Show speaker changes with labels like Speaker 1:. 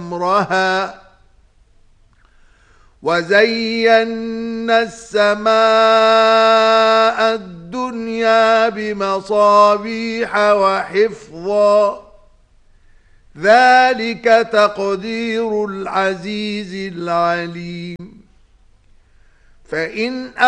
Speaker 1: أمرها وزينا السماء الدنيا بمصابيح وحفظا ذلك تقدير العزيز العليم فإن